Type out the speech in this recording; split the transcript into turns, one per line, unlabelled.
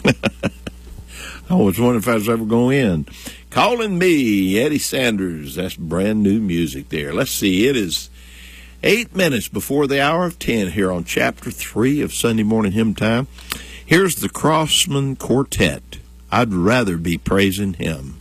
I was wondering if I was ever going in. Calling Me, Eddie Sanders. That's brand new music there. Let's see. It is 8 minutes before the hour of 10 here on Chapter 3 of Sunday Morning Hymn Time. Here's the Crossman Quartet. I'd rather be praising Him.